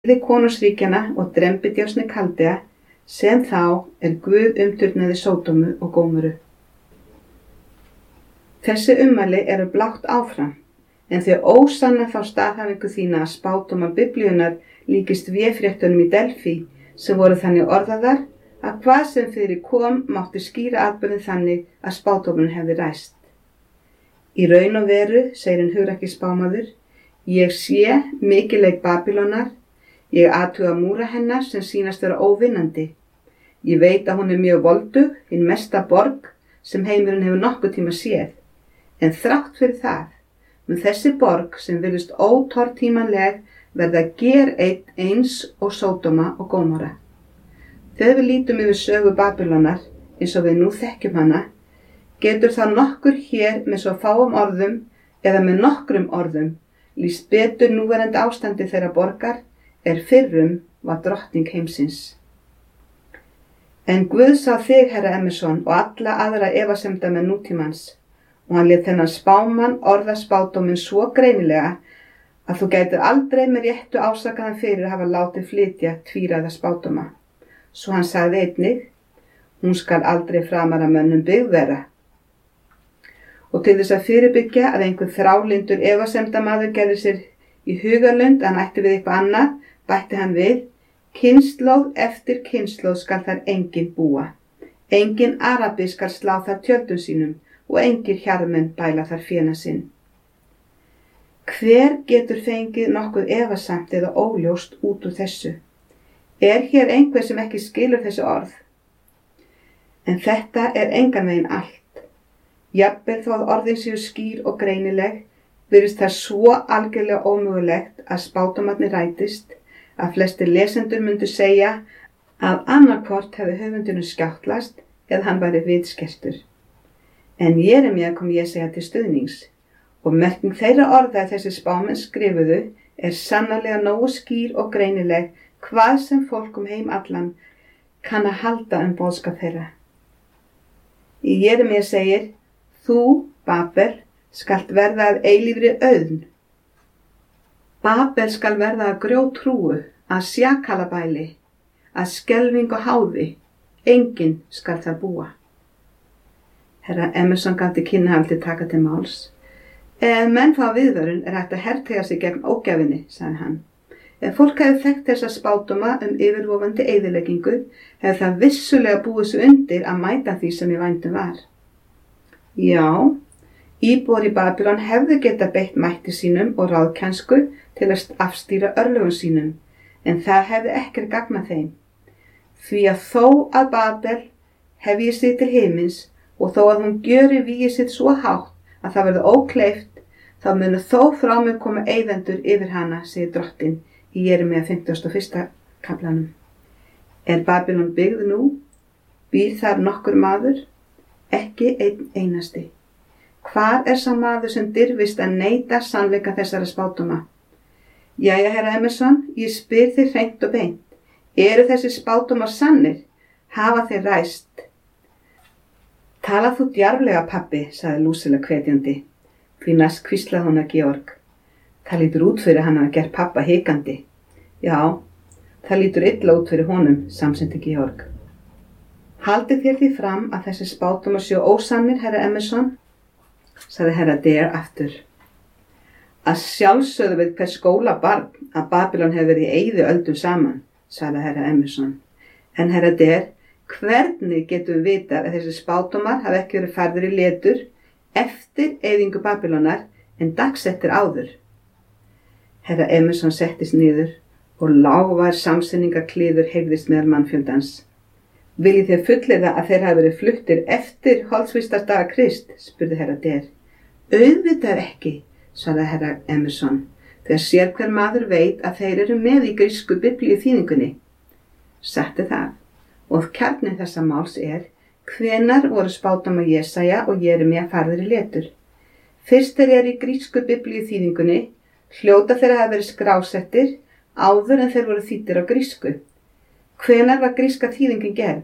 Stríði konungsríkjanna og drembidjásni Kaldea, sem þá Guð umturnaði Sódómu og Gómoru. Þessi ummæli eru blátt áfram, en þau ósanna þá staðhæfingu þína að spádómar Biblíunnar líkist véfréttunum í Delfí, sem voru þannig orðaðar að hvað sem fyrir kom mátti skýra atburðinn þannig að spádómurinn hefði ræst. Í raun og veru, segir hinn hugrakki spámaður, ég sé mikilleik Babýlonar, ég athuga múra hennar sem sýnast vera óvinnandi. Ég veit að hún mjög voldug, hin mesta borg sem heimurinn hefur nokkuð tíma séð. En þrátt fyrir það, mun þessi borg sem virðist ótortímanleg verða eins og Sódóma og Gómora. Þegar við lítum yfir sögu Babýlonar, eins og við nú þekkjum hana, getur þá nokkur hér með svo fáum orðum eða með nokkrum orðum lýst betur núverandi ástandi þeirra borgar fyrrum var drottning heimsins. En Guð sá þig, Herra Emerson, og alla aðra efasemdamenn nútímans, og hann lét þennan spámann orða spádóminn svo greinilega að þú gætir aldrei með réttu ásakaðan fyrir að hafa látið flytja tvíræða spádóma. Svo hann sagði einnig, hún skal aldrei framar að mönnum byggð vera. Og til þess að fyrirbyggja að einhver þrályndur efasemdamaður gerði sér í hugarlund að hann ætti við eitthvað annað, bætti hann við, kynslóð eftir kynslóð skal þar enginn búa. Enginn Arabi skal slá þar tjöldum sínum og engir hjarðmenn bæla þar féna sinn. Hver getur fengið nokkuð efasamt eða óljóst út úr þessu? Hér einhver sem ekki skilur þessi orð? En þetta engan veginn allt. Jafnvel þó að orðin séu skýr og greinileg, virðist það svo algjörlega ómögulegt að spádómarnir rætist að flestir lesendur myndu segja að annarkvort hefði höfundurinn skjáttlast eða hann væri viðskeltur. En Jeremía kom Jesaja til stuðnings og merking þeirra orða þessi spámenn skrifuðu sannarlega nógu skýr og greinileg hvað sem fólk heim allan kann að halda boðskap þeirra. Í Jeremía segir, þú, Babel, skalt verða að eilífri auðn. Babel skal verða að grjótrúu, að sjakalabæli, að skelfing og háði. Enginn skal þar búa. Herra Emerson gaf til kynna að taka til máls. Ef menn fá viðvörun hægt að hertega sig gegn ógæfunni, sagði hann. Ef fólk hefði þekkt þessa spádóma yfirvofandi eyðileggingu, hefði það vissulega búið svo undir að mæta því sem í vændum var. Já, íbúar í Babýlon hefðu getað beitt mætti sínum og ráðkennsku til að afstýra örlögum sínum, en það hefði ekkert gagnað þeim. Því að þó að Babel hefji sig til himins og þó að hún gjöri vígið sitt svo hátt að það verði ókleift, þá munu þó frá mig koma eyðendur yfir hana, segir drottin í Jeremía 51. kaflanum. Babýlon byggð nú? Býr þar nokkur maður? Ekki einn einasti. Hvar sá maður sem dirfist að neita sannleika þessara spádóma? Jæja, Herra Emerson, ég spyr þig hreint og beint. Eru þessi spádómar sannir? Hafa þeir ræst? Talað þú djarflega, pabbi, sagði Lúsilla hvetjandi. Því næst hvíslaði hún að Georg. Það lítur út fyrir hann að gera pabba hikandi. Já, það lítur illa út fyrir honum, samsinnti Georg. Haldið þér því fram að þessi spádómar séu ósannir, Herra Emerson? Sagði Herra Dare aftur. Að sjálfsögðu við hver skólabarn að Babýlon hefur verið í eyðiöldum saman, sagði Herra Emerson. En Herra Dare, hvernig getum við vitað að þessi spádómar hafi ekki verið færðir í letur eftir eyðingu Babýlonar en dagsettir áður? Herra Emerson settist niður og lágvær samsinningaklíður heyrðist meðal mannfjöldans. Viljið þér fullyrða að þeir hafi verið fluttir eftir holdsvísdagsdaga Krist, spurði Herra Dare. Auðvitað ekki, sagði Herra Emerson, þegar sér hver maður veit að þeir eru með í grísku biblíu þýðingunni. Satt það, og kjarni þessa máls hvenær voru spádómar Jesaja og Jeremía færðir í letur. Fyrst þeir eru í grísku biblíu þýðingunni, hljóta þeir hafa verið skrásettir áður en þeir voru þýddir á grísku. Hvenær var gríska þýðingin gerð?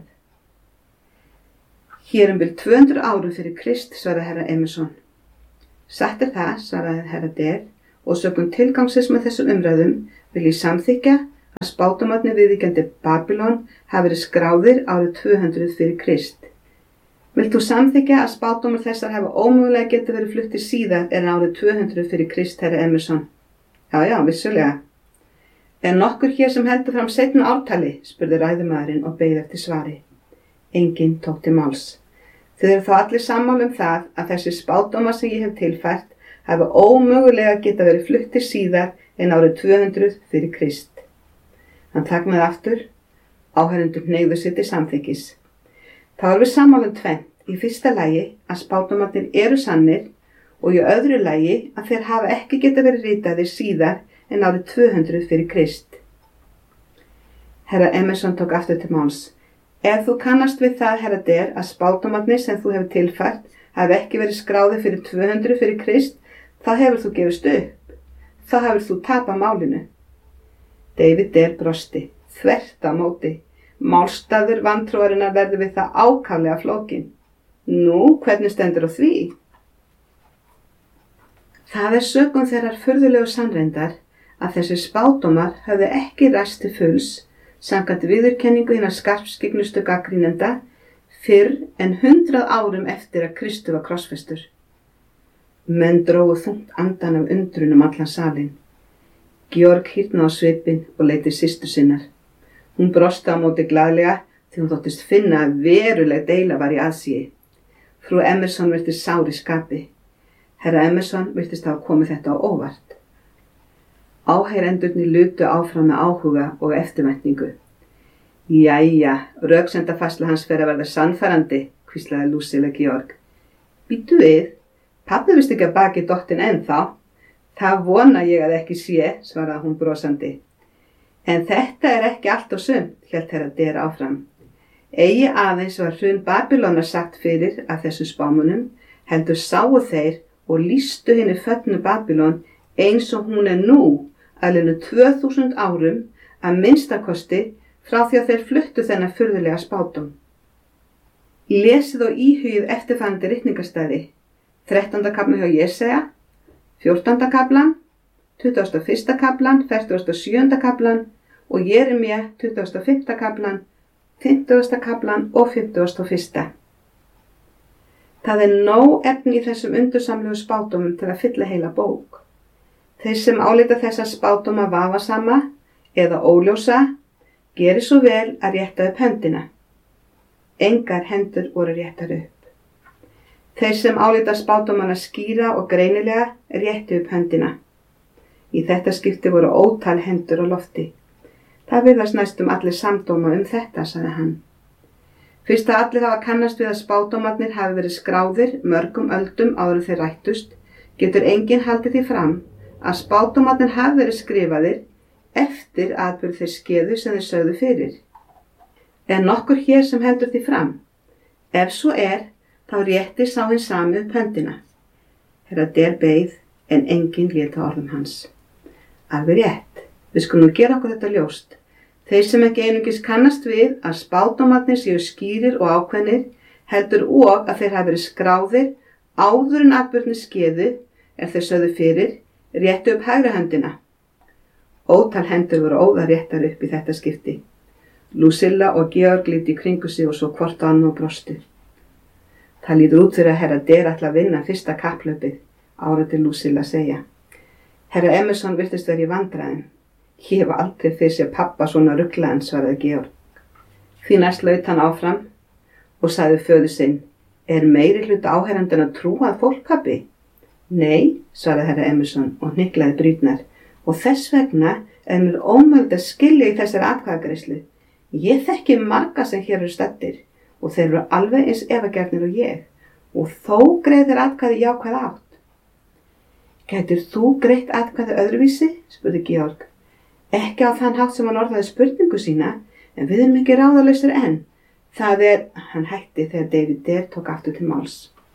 Hér bil 200 árum fyrir Krist, svaraði Herra Emerson. Satt það, svaraði Herra Dare, og sökum tilgangsins með þessum umræðum vil ég samþykkja að spádómarnir viðvíkjandi Babylon hafi verið skráðir árið 200 fyrir Krist. Vilt þú samþykkja að spádómar þessar hafa ómögulega getið verið fluttir síðar en árið 200 fyrir Krist, herra Emerson? Já, vissulega. Er nokkur hér sem heldur fram seinna ártali, spurði ræðumaðurinn og beið eftir svari. Enginn tók til máls. Þið eru þá allir sammála það að þessi spádómar sem ég hef tilfært hafa ómögulega getað verið fluttir síðar en árið 200 fyrir Krist. Hann þagnaði aftur, áheyrendur hneigðu sig til samþykkis. Þá erum við sammála tvennt. Í fyrsta lagi að spádómarnir eru sannir og í öðru lagi að þeir hafa ekki getað verið ritaðir síðar en árið 200 fyrir Krist. Herra Emerson tók aftur til máls. Ef þú kannast við það, herra Der, að spádómarnir sem þú hefur tilfært hafi ekki verið skráðir fyrir 200 fyrir Krist, þá hefur þú gefist upp. Þá hefur þú tapað málinu. David Der brosti, þvert á móti. Málstafur vantrúarinnar verður við það ákaflega flókin. Nú, hvernig stendur á því? Það sökum þeirrar furðulegu sannreyndar að þessi spádómar höfðu ekki ræst til fulls samkvæmt viðurkenningu hinna skarpskygnustu gagnrýnenda fyrr en 100 árum eftir að Kristur var krossfestur. Menn drógu þungt andan af undrun allan salinn. Georg hýrnaði á svipinn og leit til systur sinnar. Hún brosti á móti glaðlega því hún þóttist finna að veruleg deila var í aðsigi. Frú Emerson virtist sár í skapi. Herra Emerson virtist hafa komið þetta á óvart. Áheyrendurnir lutu áfram með áhuga og eftirvæntingu. Jæja, röksemdafærsla hans fer að verða sannfærandi, hvíslaði Lucilla Georg. Bíddu við, pabbi vist ekki að baki dóttin ennþá. Það vona ég að ekki sé, svaraði hún brosandi. En þetta er ekki allt og sumt, hélt herra Der áfram. Eigi aðeins var hrun Babylonar sagt fyrir af þessum spámunum, heldur sáu þeir og lýstu henni föllnu Babylon eins og hún er nú, alveg 2000 árum, að minnstakosti frá því að þeir fluttu þennan furðulega spádóm. Lesið og íhugið eftirfarandi ritningarstæði. 13. kafli hjá Jesaja, 14. kaflan, 21. kaflan, 47. kaflan og Jeremía 25. kaflan, 50. kaflan og 51. Það er nóg efni í þessum undursamlegu spádómum til að fylla heila bók. Þeir sem álíta þessa spádóma vafasama eða óljósa gerir svo vel að rétta upp höndina. Engar hendur voru réttar upp. Þeir sem álíta spádómana skýra og greinilega réttu upp höndina. Í þetta skipti voru ótal hendur á lofti. Það virðast næstum allir samdóma þetta, sagði hann. Fyrst að allir hafa kannast við að spádómarnir hafi verið skráðir mörgum öldum áður en þeir rættust, getur enginn haldið því fram að spádómarnir hafi verið skrifaðir eftir atburð þeir skeðu sem þeir sögðu fyrir. Er nokkur hér sem heldur því fram? Ef svo er, þá rétti sá hinn sami upp höndina. Herra Der beið en enginn lét á orðum hans. Alveg rétt, við skulum gera okkur þetta ljóst. Þeir sem ekki einungis kannast við að spádómarnir séu skýrir og ákveðnir, heldur og að þeir hafi verið skráðir áður en atburðirnir skeðu, ef þeir sögðu fyrir, réttu upp hægri höndina. Ótal hendur voru óðar réttar upp í þetta skipti. Lucilla og Georg litu í kringu sig og svo hvort á annað og brostu. Það lítur út fyrir að herra Der ætla að vinna fyrsta kapphlaupið, áræddi Lucilla að segja. Herra Emerson virtist vera í vandræðum. Ég hef aldrei fyrir sér pappa svona ruglaðan, svaraði Georg. Því næst laut hann áfram og sagði föður sinn, er meiri hluta áheyrandinn að trúa að fólk, pabbi? Nei, svaraði herra Emerson og hnyklaði brýnnar, og þess vegna er mér ómögulegt að skilja í þessari atkvæðagreiðslu. Ég þekki marga sem hér eru staddir og þeir eru alveg eins efagjarnir og ég, og þó greiðir atkvæði jákvæð átt. Gætir þú greitt atkvæði öðruvísi? Spurði Georg. Ekki á þann hátt sem hann orðaði spurningu sína, en við erum ekki ráðalausir enn. Það er, hann hætti þegar David Der tók aftur til máls.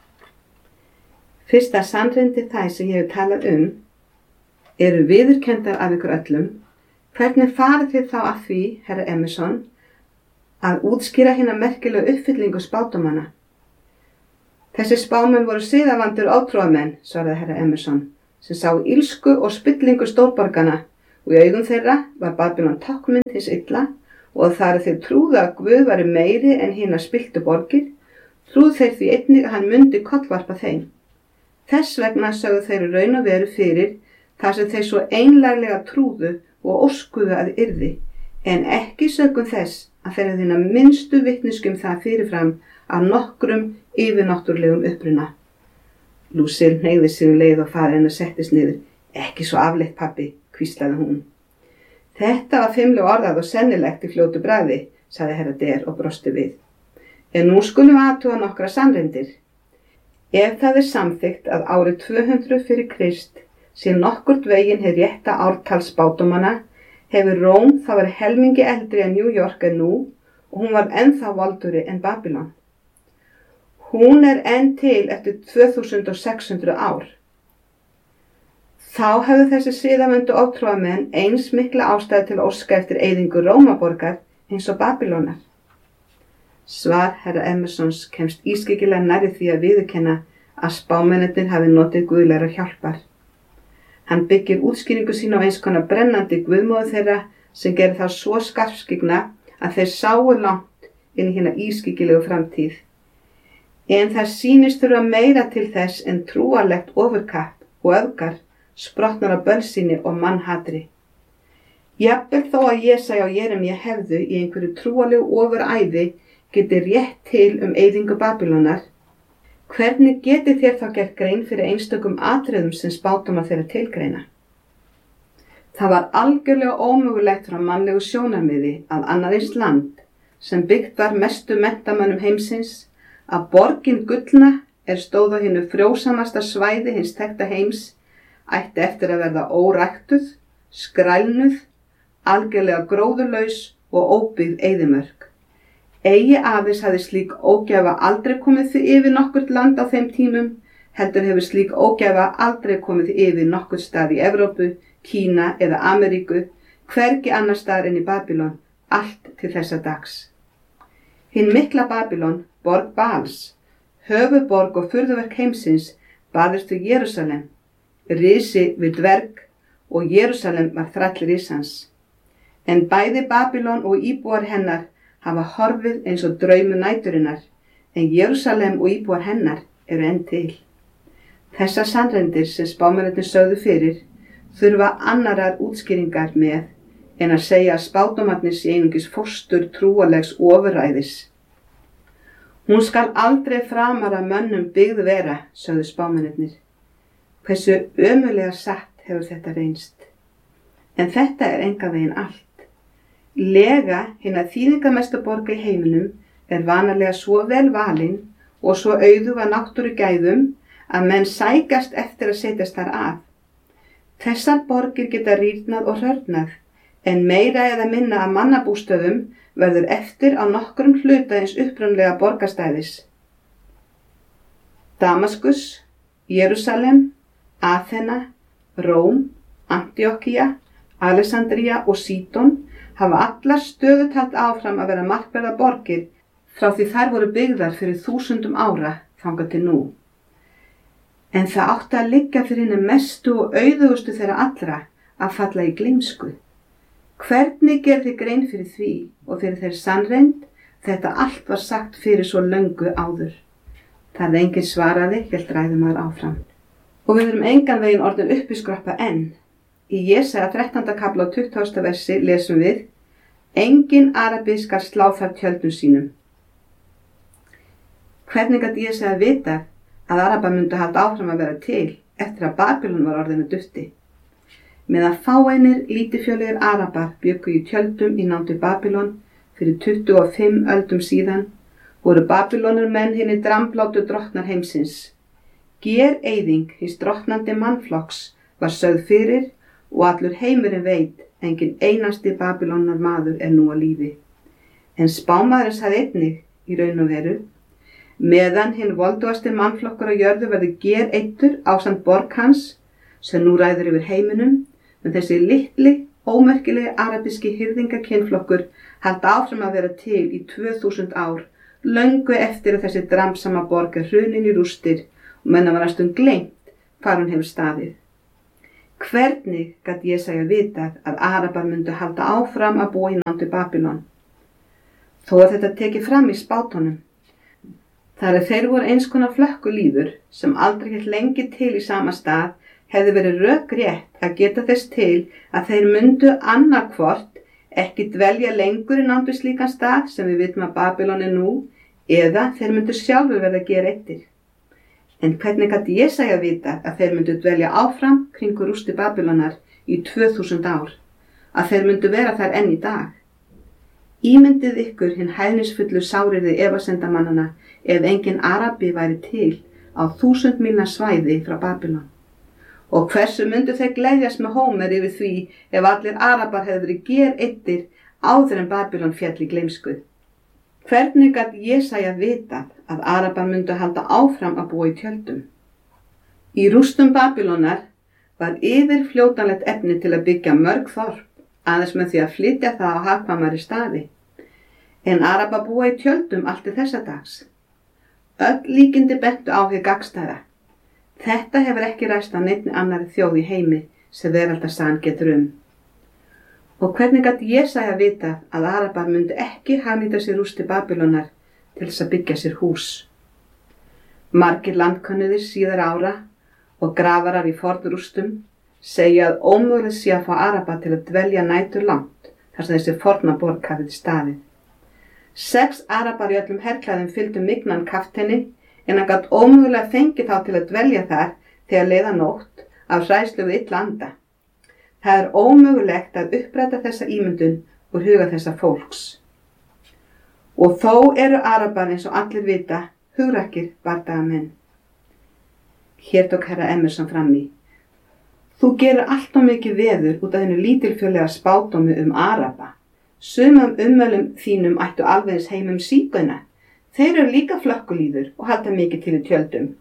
Fyrsta sannreyndi það sem ég hef talað eru viðurkenndar af ykkur öllum. Hvernig farið þið þá að því, herra Emerson, að útskýra hina merkilegu uppfyllingu spádómanna? Þessi spámenn voru siðavandur ótrúarmenn, svaraði herra Emerson, sem sá ilsku og spillingu stórborgana og í augum þeirra var Babýlon táknmynd hins illa og þar þeir trúðu að Guð væri meiri en hinar spilltu borgir, trúðu þeir því einnig að hann mundi kollvarpa þeim. Þess vegna sögðu þeir í raun og veru fyrir þar sem þeir svo einlæglega trúðu og óskuðu að yrði, en ekki sögum þess að þeir hefðu minnstu vitneskju það fyrirfram af nokkrum yfirnáttúrulegum uppruna. Lucille hneigði sig leið og faðir hennar settist niður. Ekki svo afleitt, pabbi, hvíslaði hún. Þetta var fimlega orðað og sennilegt í fljótu bragði, sagði herra Der og brosti við. En nú skulum við athuga nokkra sannreindir. Ef það samþykkt að árið 200 fyrir Krist sé nokkurt veginn hið rétta ártal spádómanna, hefur Róm þá verið helmingi eldri en New York en nú og hún var ennþá voldugri en Babýlon. Hún enn til eftir 2600 ár. Þá hefðu þessi siðavöndu oftrúarmenn eins mikla ástæðu til að óska eftir eyðingu Rómaborgar eins og Babýlonar. Svar herra Emersons kemst ískyggilega nærri því að viðurkenna að spámennirnir hafi notið guðlegrar hjálpar. Hann byggir útskýringu sín á eins konar brennandi guðmóðu þeirra sem gerir þá svo skarpskyggna að þeir sáu langt inn í hina ískyggilegu framtíð. En það sýnist þurfa meira til þess en trúarlegt ofurkapp og öfgar sprottnar af bölsýni og mannhatri. Jafnvel þó að Jesaja og Jeremía hefðu í einhverju trúarlegu ofuræði getið rétt til eyðingu Babýlonar, hvernig getið þér þá gert grein fyrir einstökum atriðum sem spádómar þeirra tilgreina? Það var algjörlega ómögulegt frá mannlegu sjónarmiði að annað eins land, sem byggt var mestu menntamönnum heimsins, að borgin gullna stóð á hinu frjósamasta svæði hins þekkta heims, ætti eftir að verða óræktuð, skrælnuð, algjörlega gróðurlaus og óbyggð eyðimörk. Eigi aðeins hafði slík ógæfa aldrei komið yfir nokkurt land á þeim tímum, heldur hefur slík ógæfa aldrei komið yfir nokkurt stað í Evrópu, Kína eða Ameríku, hvergi annar staðar en í Babýlon, allt til þessa dags. Hinn mikla Babýlon, borg Baals, höfuðborg og furðuverk heimsins, barðist við Jerúsalem, risi við dverg og Jerúsalem var þræll risans. En bæði Babýlon og íbúar hennar hafa horfið eins og draumur næturinnar, en Jerúsalem og íbúar hennar eru enn til. Þessar sannreindir sem spámennirnir sögðu fyrir þurfa annarar útskýringar með en að segja að spádómarnir sé einungis fóstur trúarlegs ofurræðis. Hún skal aldrei framar að mönnum byggð vera, sögðu spámennirnir. Hversu ömurlega satt hefur þetta reynst. En þetta engan veginn allt. Lega hinna þýðingamestu borga í heiminum vanalega svo vel valin og svo auðug af náttúrugæðum að menn sækast eftir að setjast þar að. Þessar borgir geta rýrnað og hrörnað, en meira eða minna af mannabústöðum verður eftir á nokkrum hluta eins upprunlega borgarstæðis. Damaskus, Jerúsalem, Aþena, Róm, Antíokkía, Alexandría og Sídon hafa allar stöðugt haldið áfram að vera markverðar borgir frá því þær voru byggðar fyrir 1000 ára þangað til nú. En það átti að liggja fyrir hinum mestu og auðugustu þeirra allra að falla í gleymsku. Hvernig gerði grein fyrir því og fyrir þeirri sannreind þetta allt var sagt fyrir svo löngu áður? Það enginn svaraði, hélt ræðumaður áfram. Og við erum engan veginn orðin uppiskroppa enn. Í Jesaja 13. kafla og 20. versi lesum við: Enginn arabi skal slá þar tjöldum sínum. Hvernig gat Jesaja vita að Araba myndu halda áfram að vera til eftir að Babýlon var orðinu dufti? Meðan fáeinir lítilfjörlegir Arabar bjuggu í tjöldum í nánd við Babýlon fyrir 25 öldum síðan, voru Babýlonar menn hinir dramblátu drottnar heimsins. Gereyðing hins drottnandi mannflokks var sögð fyrir og allur heimurinn veit, enginn einasti Babýlonar maður nú á lífi. En spámaðurinn sagði einnig í raun og veru: meðan hinn voldugasti mannflokkur á jörðu verður gereyddur ásamt borg hans, sem nú ræður yfir heiminum, en þessi litli, ómerkilegi arabíski hirðingakynflokkur halda áfram að vera til í 2000 ár, löngu eftir að þessi dramsama borg hrunin í rústir og menn var næstum gleymt hvar hún hefur staðið. Hvernig gat Jesaja vitað að Arabar myndu halda áfram að búa í nánd við Babylon? Þó að þetta tekið fram í spátunum. Þar að þeir voru eins konar flökkulýður sem aldrei hélt lengi til í sama stað, hefði verið rökrétt að geta þess til að þeir myndu annarkvort ekki dvelja lengur í nánd við slíkan stað sem við vitum að Babylon er nú, eða þeir myndu sjálfur verða að gera eittir. En hvernig gat Jesaja vita að þeir myndu dvelja áfram kringu rústi Babylonar í 2000 ár, að þeir myndu vera þar enn í dag? Ímyndið ykkur hinn hæðnisfullu sáriði efasendamannana ef engin Arabi væri til á 1000 mílna svæði frá Babylon. Og hversu myndu þeir gleðjast með Hómer yfir því ef allir Arabar hefðu verið gereittir áður en Babylon féll í gleymsku? Hvernig gat Jesaja vitað að Arabar myndu halda áfram að búa í tjöldum? Í rústum Babylonar var yfirfljótanlegt efni til að byggja mörg þorp, aðeins með því að flytja það á hagkvæmari staði. En Arabar búa í tjöldum allt til þessa dags. Öll líkindi bentu á hið gagnstæða. Þetta hefur ekki ræst á neinni annarri þjóð í heimi sem veraldarsagan getur Og hvernig gat Jesaja vitað að Arabar myndu ekki hagnýta sér rústi Babylonar til þess að byggja sér hús? Margir landkönnuðir síðar ára og grafarar í fornrústum segja að ómögulegt sé að fá Araba til að dvelja nætur langt þar sem þessi forna borg hafði staðið. 6 Arabar í öllum herklæðum fylgdu mygnan kafteini en hann gat ómögulega fengið þá til að dvelja þar þegar leið á nótt af hræðslu við illa anda. Það er ómögulegt að uppræta þessa ímyndun úr huga þessa fólks. Og þó eru Arabar eins og allir vita hugrakkir bardagamenn. Hér tók herra Emerson fram í. Þú gerir allt of mikið veður út af hennu lítilfjörlega spádómi Araba. Sumum ummælum þínum ættu alveg eins heim sígauna. Þeir eru líka flökkulýður og halda mikið til í tjöldum.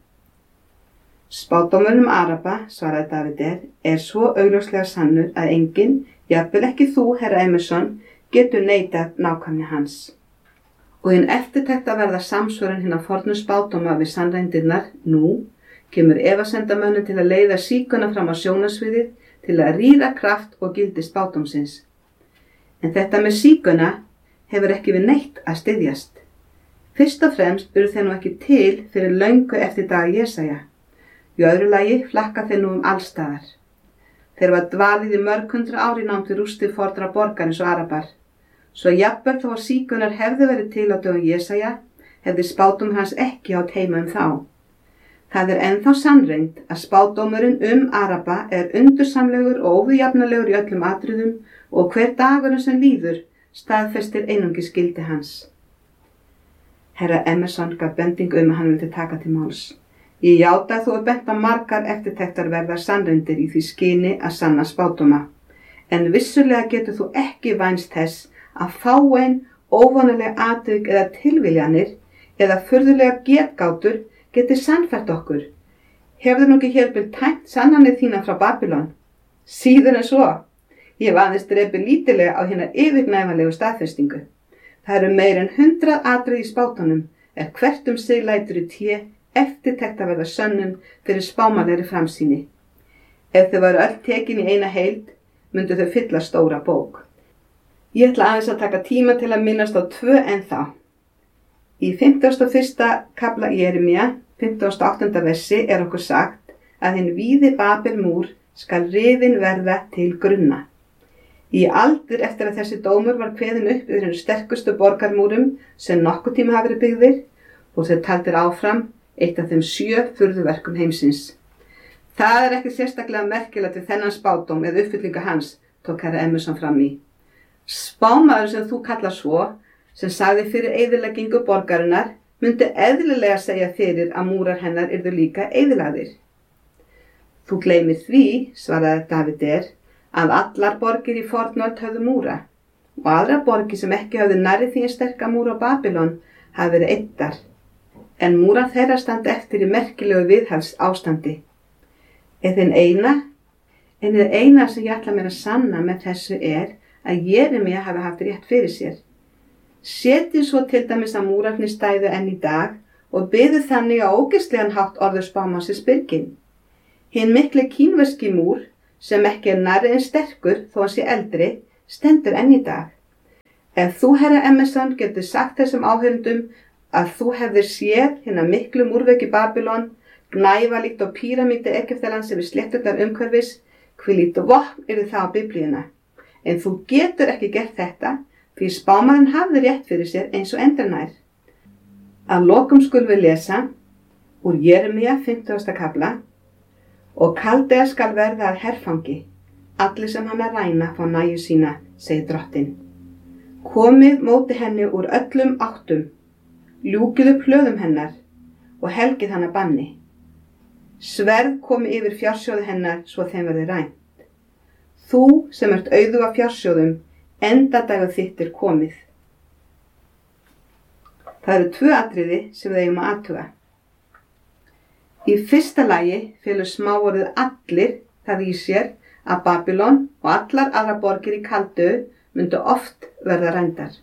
Spádómur Araba, svaraði David, er svo augljóslega sannur að enginn, jafnvel ekki þú, herra Emerson, getur neitað nákvæmni hans. Og hinn eftirtekt að verða samsvörun hinna fornu spádóma við sannreindirnar, nú, kemur efasendamönnum til að leiða síguna fram á sjónarsviðið til að rýra kraft og gildi spádómsins. En þetta með síguna hefur ekki við neitt að styðjast. Fyrst og fremst eru þeir nú ekki til fyrir löngu eftir dag Jesaja. Í öðru lagi flakka þeir nú allstaðar. Þeir var dvalið í mörg 100 ár í nánd við rústir fornra borgar eins og Arabar. Svo jafnvel þó að sígunar hefðu verið til á dögum Jesaja, hefði spádómur hans ekki átt heima þá. Það er ennþá sannreynd að spádómurinn Araba er undursamlegur og óviðjafnalegur í öllum atriðum og hver dagurinn sem líður staðfestir einungis gildi hans. Herra Emerson gaf bendingu að hann vildi taka til máls. Ég játa að þú er bent á margar eftirtektar verðar sannreindir í því skyni að sanna spádóma. En vissulega getur þú ekki vænst þess að fáein óvanaleg atvik eða tilviljanir eða furðulega getgátur geti sannfært okkur. Hefur nú ekki hérbylt tæmt sannanir þína frá Babylon? Síður en svo. Ég hef aðeins drepið lítilega á hinnar yfirgnæfanlegu staðfestingu. Það eru meir en 100 atriði í spádómnum hvert sig lætur í té eftirtekt að verða sönnun fyrir spámanlegri framsýni. Ef þau varu öll tekin í eina heild, myndu þau fylla stóra bók. Ég ætla aðeins að taka tíma til að minnast á 2 ennþá. Í 51. kafla Jeremía, 58. versi er okkur sagt að hinn víði Babelmúr skal rifinn verða til grunna. Í aldir eftir að þessi dómur var kveðinn upp yfir hennu sterkustu borgarmúrum sem nokkuð tíma hafi verið byggðir og þeir taldir áfram eitt af þeim 7 furðuverkum heimsins. Það er ekki sérstaklega merkilegt við þennan spádóm eða uppfyllingu hans, tók herra Emerson fram í. Spámaður sem þú kallar svo, sem sagði fyrir eyðileggingu borgarinnar, myndi eðlilega segja fyrir að múrar hennar yrðu líka eyðilagðir. Þú gleymir því, svaraði David, að allar borgir í fornöld höfðu múra og aðrar borgir sem ekki höfðu nærri því sterka múra á Babylon hafi verið eyddar. En múrar þeirra standa eftir í merkilegu viðhalds ástandi. En hið eina sem ég ætla mér að sanna með þessu að Jeremía hafi haft rétt fyrir sér. Setið svo til dæmis að múrarnir stæðu enn í dag og biðu þannig á ógeðslegan hátt orður spámannsins byrgin. Hinn mikli kínverski múr sem ekki nærri eins sterkur þó hann sé eldri, stendur enn í dag. Ef þú, herra Emerson, getur sagt þessum áheyrendum að þú hefðir séð hina miklu múrveggi Babylon gnæfa líkt á píramídi Egyptalands yfir slétturnar umhverfis, hvílíkt vopn yrði það á Biblíuna. En þú getur ekki gert þetta, því spámaðurinn hafði rétt fyrir sér eins og endranær. Að lokum skulum við lesa úr Jeremía 50. kafla: og Kaldea skal verða að herfangi, allir sem hana ræna fá nægju sína, segir drottinn. Komið móti henni úr öllum áttum, ljúkið upp hlöðum hennar og helgið hana banni. Sverð komi yfir fjársjóði hennar svo þeim verði rænt. Þú sem ert auðug af fjársjóðum, endadagur þitt er komið. Það eru 2 atriði sem við eigum að athuga. Í fyrsta lagi felur smáorðið allir það í sér að Babylon og allar aðra borgir í Kaldeu myndu oft verða rændar.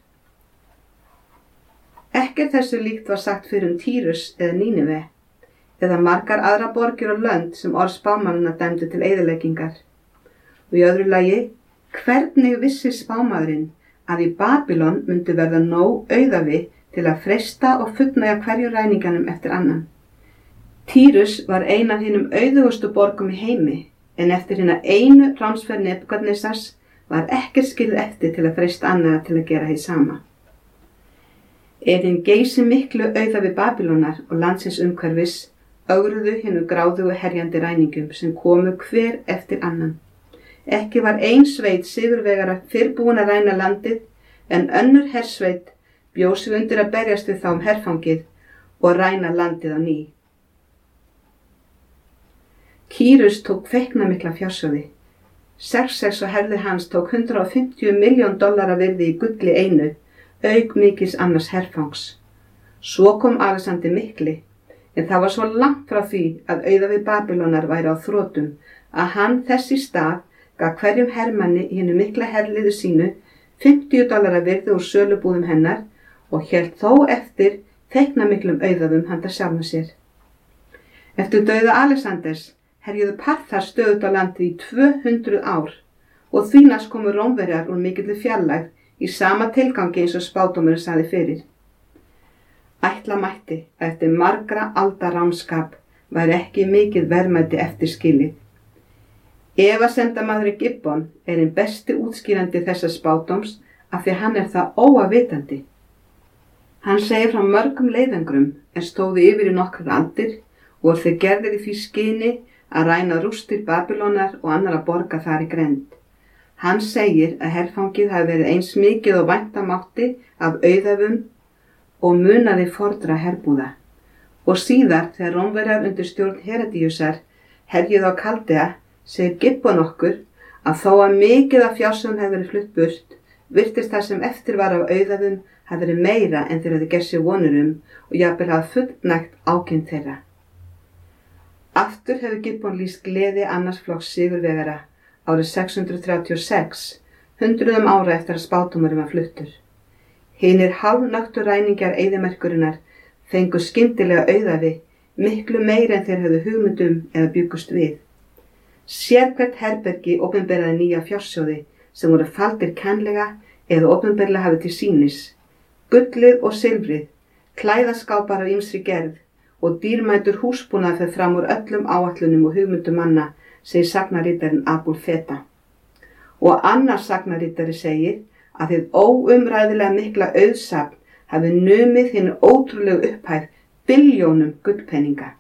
Ekkert þessu líkt var sagt fyrir Tírus eða Nínive, eða margar aðra borgir og lönd sem orð spámannanna dæmdu til eyðileggingar. Og í öðru lagi, hvernig vissi spámaðurinn að í Babylon myndu verða nóg auðafi til að freista og fullnægja hverju ræninganum eftir annan? Tírus var ein af hinum auðugustu borgum í heimi, en eftir hina einu ránsferð Nebúkadnesars var ekkert skilið eftir til að freista annarra til að gera hið sama. Hinn geysi miklu auðafi Babýlonar og landsins umhverfis ögruðu hinu gráðugu herjandi ræningum sem komu hver eftir annan. Ekki var ein sveit sigurvegara fyrr búin að ræna landið, en önnur hersveit bjó sig undir að berjast við þá herfangið og ræna landið á ný. Kýrus tók feiknamikla fjársjóði. Xerxes og herðir hans tók $150 milljón virði í gulli einu, auk mikils annars herfangs. Svo kom Alexander mikli, en það var svo langt frá því að auðafi Babýlonar væri á þrotum að hann þess í stað gaf hverjum hermanni í hinu mikla herliðu sínu $50 virði úr sölubúðum hennar og hélt þó eftir feiknamiklum auðafum handa sjálfum sér. Eftir dauða Alexanders herjuðu Parþar stöðugt á landið í 200 ár og því næst komu Rómverjar úr mikilli fjarlægð í sama tilgangi eins og spádómurinn sagði fyrir. Ætla mætti að eftir margra alda ránskap væri ekki mikið verðmæti eftir skilið. Efasemdamaðurinn Gibbon er hinn besti útskýrandi þessa spádóms af því hann er það óafvitandi. Hann segir frá mörgum leiðangrum en stóðu yfir í nokkrar aldir og voru þeir gerðir í því skyni að ræna rústir Babýlonar og annarra borga þar í grennd. Hann segir að herfangið hafi verið eins mikið og vænta mátti af auðafum og munaði fordra herbúða. Og síðar þegar Rómverjar undir stjórn Herodíusar herjuðu á Kaldea, segir Gibbon okkur að þó að mikið af fjársjóðum hefði verið flutt burt, virtist það sem eftir var af auðafum hafi verið meira en þeir hefði gert sér vonir og jafnvel hafi fullnægt ákinn þeirra. Aftur hefur Gibbon lýst gleði annars flokks sigurvegara árið 636, hundruðum ára eftir að spádómurinn var fluttur. Hinir hálfnöktu ræningjar eyðimerkurinnar fengu skyndilega auðafi, miklu meira en þeir höfðu hugmyndum eða byggust við. Sérhvert herbergi opinberaði nýja fjársjóði sem voru faldir kænlega eða opinberlega hafið til sýnis. Gullið og silfrið, klæðaskápar af ýmsri gerð og dýrmætur húsbúnað fer fram úr öllum áætlunum og hugmyndum manna, segir sagnarítarinn Abul Feta. Og annar sagnarítari segir að þið óumræðilega mikla auðsafn hafi numið hinu ótrúlegu upphæð billjónum gullpenninga.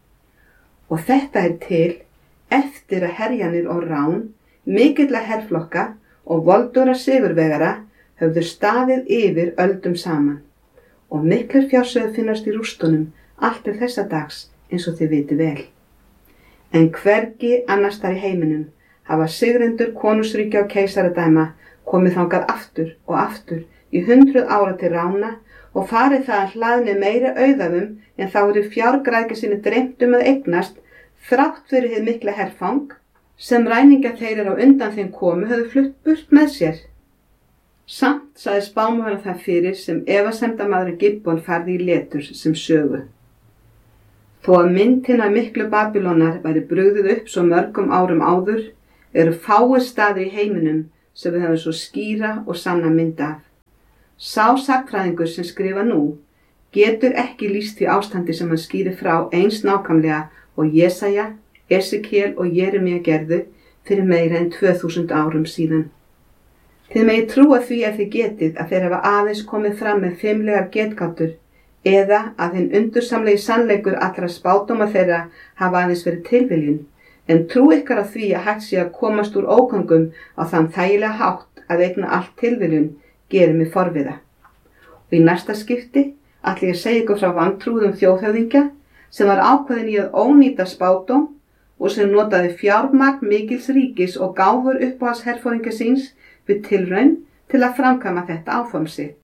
Og þetta er til eftir að herjanir og rán, mikilla herflokka og voldóra sigurvegara höfðu staðið yfir öldum saman. Og miklir fjársjóðir finnast í rústunum allt til þessa dags eins og þið viti vel. En hvergi annars þar í heiminum hafa sigrendur konungsríkja og keisaradæma komið þangað aftur og aftur í 100 ára til rána og farið það að hlaðni meiri auðafum en þá eru fjárgræðgi sinni dreymt að eignast þrátt fyrir hið mikla herfang sem ræningjar þeir á undan þeim komu höfðu flutt burt með sér. Samt sagði spámaðurinn það fyrir sem efasemdamaðurinn Gibbon færði í letur sem sögu. Þó að mynd hinnar miklu Babýlonar væri brugðið upp svo mörgum árum áður, eru fáir staðir í heiminum sem við höfum svo skýra og sanna mynd af. Sá sagnfræðingur sem skrifa nú getur ekki lýst því ástandi sem hann skýrir frá eins nákvæmlega og Jesaja, Esekiel og Jeremía gerðu fyrir meira en 2000 árum síðan. Þið megið trúa því ef þið getið að þeir hafa aðeins komið fram með fimlegar getgátur eða að hinn undursamlegi sannleikur allra spádóma þeirra hafa aðeins verið tilviljun, en trú ykkar á því að hægt sé að komast úr ógöngum á þann þægilega hátt að eigna allt tilviljun gerir mig forviða. Og í næsta skipti ætla ég að segja ykkur frá vantrúðum þjóðhöfðingja sem var ákveðin í að ónýta spádóm og sem notaði fjármagn mikils ríkis og gáfur uppáhaldsherforingja síns við tilraun til að framkvæma þetta áform sitt.